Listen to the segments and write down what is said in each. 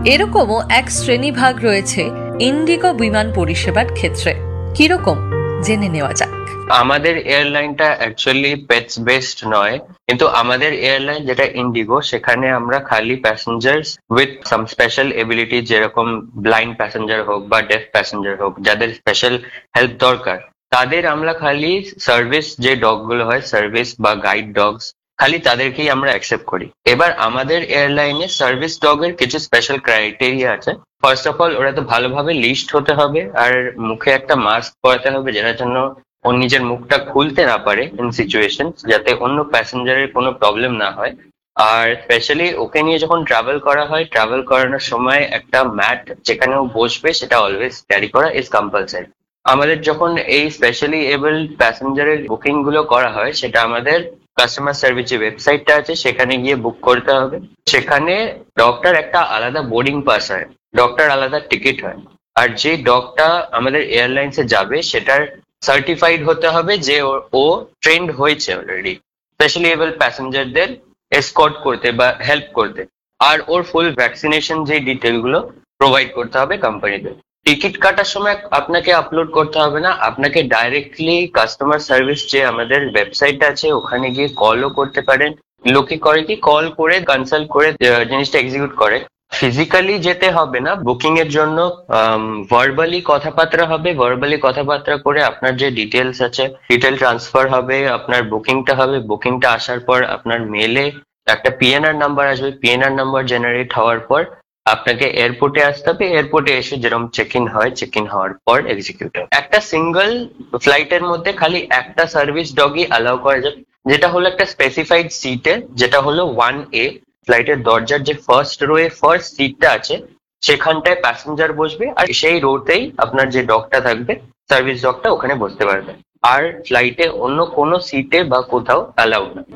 এরকমও এক শ্রেণীভাগ রয়েছে ইন্ডিগো বিমান পরিষেবার ক্ষেত্রে। কিরকম জেনে নেওয়া যাক। আমাদের এয়ারলাইনটা অ্যাকচুয়ালি পেটস বেসড নয়, কিন্তু আমাদের এয়ারলাইন যেটা ইন্ডিগো, সেখানে আমরা খালি passengers with some special ability, যেরকম ব্লাইন্ড প্যাসেঞ্জার হোক বা ডেফ প্যাসেঞ্জার হোক, যাদের স্পেশাল হেল্প দরকার, তাদের আমরা খালি সার্ভিস, যে ডগ গুলো হয় সার্ভিস বা গাইড ডগস, খালি তাদেরকেই আমরা অ্যাকসেপ্ট করি। এবার আমাদের এয়ারলাইনে সার্ভিস ডগের কিছু স্পেশাল ক্রাইটেরিয়া আছে। ফার্স্ট অফ অল, ওরা তো ভালোভাবে লিস্ট হতে হবে, আর মুখে একটা মাস্ক পরাতে হবে, যেটার জন্য ও নিজের মুখটা খুলতে না পারে ইন সিচুয়েশন, যাতে অন্য প্যাসেঞ্জারের কোনো প্রবলেম না হয়। আর স্পেশালি ওকে নিয়ে যখন ট্রাভেল করা হয়, ট্রাভেল করানোর সময় একটা ম্যাট যেখানে ও বসবে সেটা অলওয়েজ ক্যারি করা ইজ কম্পালসারি। আমাদের যখন এই স্পেশালি এবল প্যাসেঞ্জারের বুকিং গুলো করা হয়, সেটা আমাদের কাস্টমার সার্ভিস যে ওয়েবসাইটটা আছে সেখানে গিয়ে বুক করতে হবে। সেখানে ডগটার একটা আলাদা বোর্ডিং পাস হয়, ডগটার আলাদা টিকিট হয়, আর যে ডগটা আমাদের এয়ারলাইন্সে যাবে সেটার সার্টিফাইড হতে হবে যে ও ট্রেন্ড হয়েছে অলরেডি স্পেশালি এবল প্যাসেঞ্জারদের এসকর্ট করতে বা হেল্প করতে। আর ওর ফুল ভ্যাকসিনেশন যে ডিটেল গুলো প্রোভাইড করতে হবে কোম্পানিতে। টিকিট কাটার সময় আপনাকে আপলোড করতে হবে না, আপনাকে ডাইরেক্টলি কাস্টমার সার্ভিস যে আমাদের ওয়েবসাইট আছে ওখানে গিয়ে কলও করতে পারেন। লোকে করে কি, কল করে কনসাল্ট করে জিনিসটা এক্সিকিউট করে। ফিজিক্যালি যেতে হবে না বুকিং এর জন্য, ভার্বালি কথাবার্তা হবে। ভার্বালি কথাবার্তা করে আপনার যে ডিটেলস আছে ডিটেল ট্রান্সফার হবে, আপনার বুকিংটা হবে। বুকিংটা আসার পর আপনার মেলে একটা পিএনআর নাম্বার আসবে। পিএনআর নাম্বার জেনারেট হওয়ার পর আপনাকে এয়ারপোর্টে আসতে হবে। এয়ারপোর্টে এসে যেরকম চেক ইন হয়, চেক ইন হওয়ার পর এক্সিকিউট হয়। একটা সিঙ্গেল ফ্লাইটের মধ্যে খালি একটা সার্ভিস ডগই অ্যালাউ করা যাবে, যেটা হলো একটা স্পেসিফাইড সিটে, যেটা হলো 1A। ফ্লাইটের দরজার যে ফার্স্ট রোয়ে ফার্স্ট সিটটা আছে সেখানটায় প্যাসেঞ্জার বসবে, আর সেই রোতেই আপনার যে ডগটা থাকবে, সার্ভিস ডগটা, ওখানে বসতে পারবে। আর ফ্লাইটে অন্য কোনো সিটে বা কোথাও অ্যালাউড না।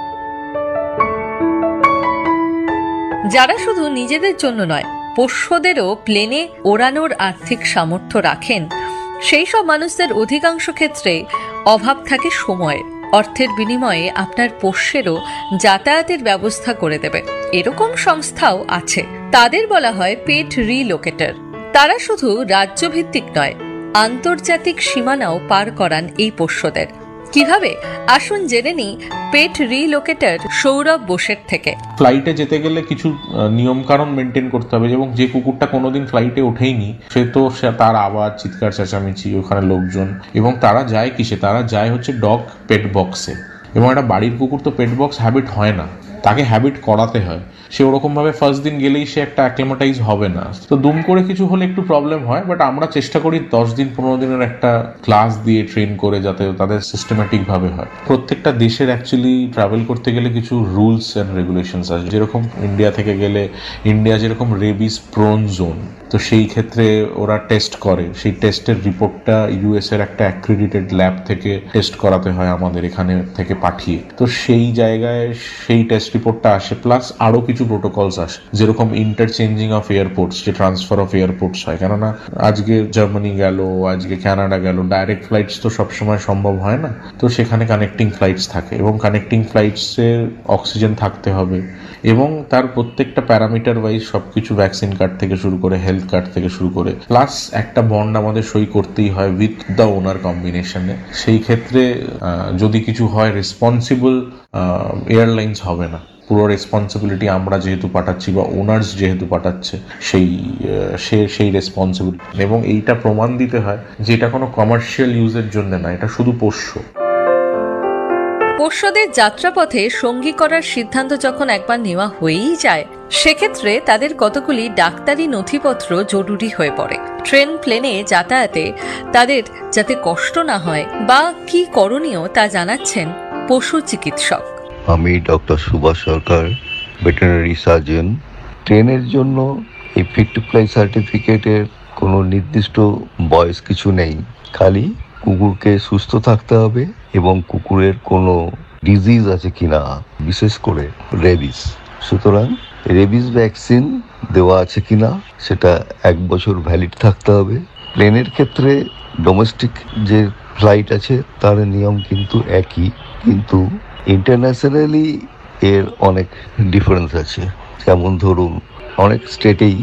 যারা শুধু নিজেদের জন্য নয়, পোষ্যদেরও প্লেনে ওড়ানোর আর্থিক সামর্থ্য রাখেন, সেই সব মানুষদের অধিকাংশ ক্ষেত্রে অভাব থাকে সময়ের। অর্থের বিনিময়ে আপনার পোষ্যেরও যাতায়াতের ব্যবস্থা করে দেবে এরকম সংস্থাও আছে। তাদের বলা হয় পেট রিলোকেটর। তারা শুধু রাজ্যভিত্তিক নয়, আন্তর্জাতিক সীমানাও পার করান এই পোষ্যদের। কিভাবে, আসুন জেনে নিই পেট রিলোকেটর সৌরভ বোসের থেকে। ফ্লাইটে যেতে গেলে কিছু নিয়ম কারণ মেনটেন করতে হবে, এবং যে কুকুরটা কোনোদিন ফ্লাইটে ওঠেইনি সে তো তার আওয়াজ, চিৎকার চেঁচামেচি, ওখানে লোকজন, এবং তারা যায় কিসে, তারা যায় হচ্ছে ডগ পেট বক্সে। এবং একটা বাড়ির কুকুর তো পেট বক্স হ্যাবিট হয় না, তাকে হ্যাবিট করাতে হয়। সে ওরকম ভাবে ফার্স্ট দিন গেলেই সে একটা অ্যাক্লিমাটাইজ হবে না, তো দুম করে কিছু হলে একটু প্রবলেম হয়। বাট আমরা চেষ্টা করি 10 দিন 15 দিনের একটা ক্লাস দিয়ে ট্রেন করে যাতে তাদের সিস্টেম্যাটিক ভাবে হয়। প্রত্যেকটা দেশের অ্যাকচুয়ালি ট্রাভেল করতে গেলে কিছু রুলস অ্যান্ড রেগুলেশনস আছে। যেরকম ইন্ডিয়া থেকে গেলে, ইন্ডিয়া যেরকম রেবিস প্রোন জোন, তো সেই ক্ষেত্রে ওরা টেস্ট করে। সেই টেস্টের রিপোর্টটা ইউএস এর একটা অ্যাক্রিডিটেড ল্যাব থেকে টেস্ট করাতে হয় আমাদের এখানে থেকে পাঠিয়ে। তো সেই জায়গায় সেই টেস্ট রিপোর্টটা আসে, প্লাস আরো কিছু প্রোটোকলস আসে, যেরকম ইন্টারচেঞ্জিং অফ এয়ারপোর্টস, যে ট্রান্সফার অফ এয়ারপোর্টস হয়। কেননা আজকে জার্মানি গেল, আজকে কানাডা গেল, ডাইরেক্ট ফ্লাইটস তো সবসময় সম্ভব হয় না, তো সেখানে কানেক্টিং ফ্লাইটস থাকে, এবং কানেক্টিং ফ্লাইটসের অক্সিজেন থাকতে হবে, এবং তার প্রত্যেকটা প্যারামিটার ওয়াইজ সবকিছু, ভ্যাকসিন কার্ড থেকে শুরু করে হেলথ কার্ড থেকে শুরু করে, প্লাস একটা বন্ড আমাদের সই করতেই হয় উইথ দ্য ওনার কম্বিনেশনে। সেই ক্ষেত্রে যদি কিছু হয়, রেসপন্সিবল এয়ারলাইন্স হবে না, পুরো রেসপন্সিবিলিটি আমরা যেহেতু পাঠাচ্ছি বা ওনার্স যেহেতু পাঠাচ্ছে, সেই রেসপন্সিবিলিটি। এবং এইটা প্রমাণ দিতে হয় যে এটা কোনো কমার্শিয়াল ইউজের জন্য না, এটা শুধু পোষ্য। পোষ্যদের যাত্রাপথে সঙ্গী করার সিদ্ধান্ত যখন একবার নেওয়া হয়েই যায়, সেক্ষেত্রে তাদের কতগুলি ডাক্তারি নথিপত্র জরুরি হয়ে পড়ে। ট্রেন, প্লেনে যাতায়াতে তাদের যাতে কষ্ট না হয় বা কি করণীয় তা জানাচ্ছেন পশু চিকিৎসক। আমি ডক্টর সুভাষ সরকার, ভেটেরিনারি সার্জন। ট্রেনের জন্য এই ফিট টু ফ্লাই সার্টিফিকেটের কোনো নির্দিষ্ট বয়স কিছু নেই, খালি কুকুরকে সুস্থ থাকতে হবে এবং কুকুরের কোনো ডিজিজ আছে কিনা, বিশেষ করে রেবিস। সুতরাং রেবিস ভ্যাকসিন দেওয়া আছে কিনা সেটা 1 বছর ভ্যালিড থাকতে হবে। প্লেনের ক্ষেত্রে ডোমেস্টিক যে ফ্লাইট আছে তার নিয়ম কিন্তু একই, কিন্তু ইন্টারন্যাশনালি এর অনেক ডিফারেন্স আছে। যেমন ধরুন, অনেক স্টেটেই